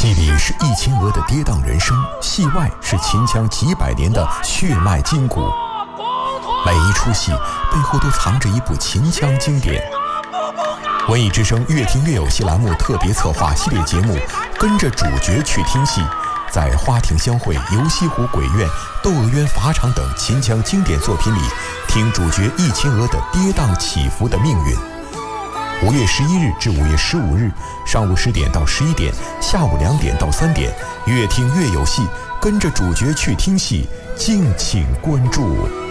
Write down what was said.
戏里是易秦娥的跌宕人生，戏外是秦腔几百年的血脉筋骨。每一出戏背后都藏着一部秦腔经典。文艺之声越听越有戏栏目特别策划系列节目，跟着主角去听戏，在花亭相会、游西湖鬼院、窦娥冤法场等秦腔经典作品里，听主角易秦娥的跌宕起伏的命运。5月11日至5月15日，上午10点到11点，下午2点到3点，越听越有戏，跟着主角去听戏，敬请关注。